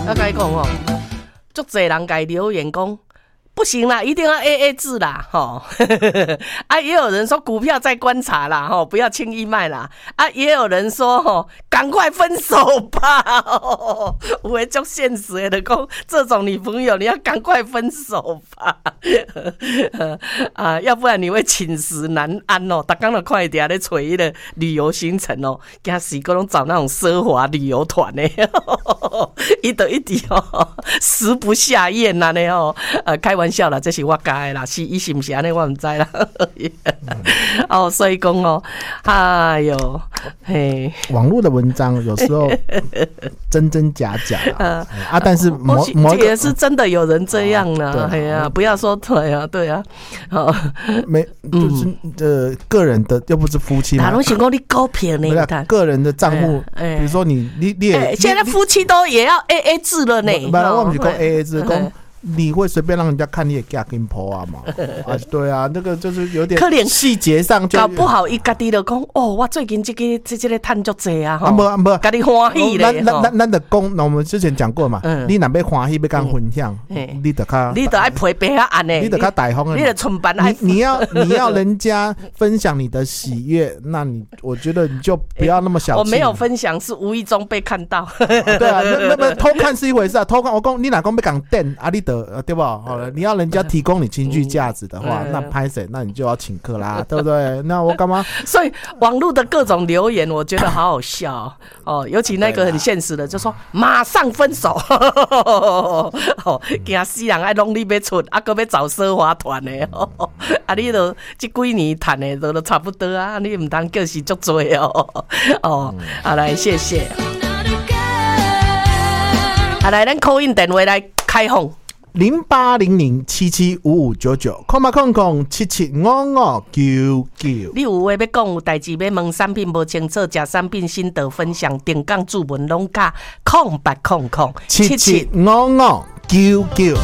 我跟你讲哦，足侪人家留言讲。不行啦，一定要 AA 制啦，吼啊，也有人说股票再观察啦，吼，不要轻易卖啦，啊，也有人说吼，赶快分手吧，有的足现实的讲，这种女朋友你要赶快分手吧，啊，要不然你会寝食难安哦，每天都看一点咧找迄个旅游行程哦，惊死个拢找那种奢华旅游团呢，一直哦食不下咽呐呢哦，开玩笑啦，这是我家的啦，是伊是不是安尼我唔知啦。哦，所以讲哦，哎呦，嘿， 网络的文章有时候真真假假啊，但是这也是真的有人这样呢，哎呀，不要说对啊， 没就是个人的又不是夫妻嘛， 哪拢想讲你股票呢？ 个人的账户，比如说你现在夫妻都也要 AA 制了呢， 不然我们就讲 AA 制讲。你会随便让人家看你也嫁给婆啊嘛？啊，对啊，那个就是有点细节上就搞不好伊家己就讲哦，我最近这个赚足济啊， 哈，不， 家己欢喜咧。 咱的讲，我们之前讲过嘛，你若要欢喜要跟分享，你得爱陪别人安呢， 你得较大方， 你得存班爱。 你要人家分享你的喜悦，那我觉得你就不要那么小气。 我没有分享，是无意中被看到。 对啊，那偷看是一回事啊，偷看我讲你哪讲要讲电啊，你得。对吧？好了，你要人家提供你情绪价值的话，那拍谁？那你就要请客啦，对不对？那我干嘛？ 所以网络的各种留言，我觉得好好笑哦。尤其那个很现实的，就说马上分手，哦，惊死人爱弄你要出，啊，搁要找奢华团的，啊，你都这几年谈的都差不多啊，你唔当叫是足多哦，哦，好来谢谢，好来，咱 call in 电话来开放。 0800775599，00775599。 你有话要讲，有代志要问，产品无清楚，食产品心得分享，定岗注文拢加0800775599。